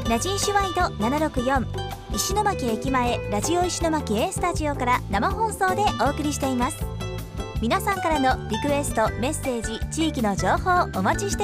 ラジンシュワイド764石巻駅前ラジオ石巻 A スタジオから生放送でお送りしています。皆さんからのリクエスト、メッセージ、地域の情報お待ちして